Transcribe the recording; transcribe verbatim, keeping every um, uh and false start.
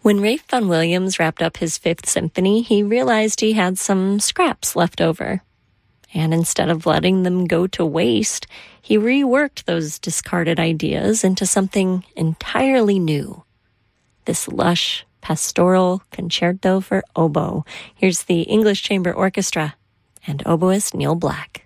When Ralph Vaughan Williams wrapped up his Fifth Symphony, he realized he had some scraps left over. And instead of letting them go to waste, he reworked those discarded ideas into something entirely new. This lush, pastoral concerto for oboe. Here's the English Chamber Orchestra and oboist Neil Black.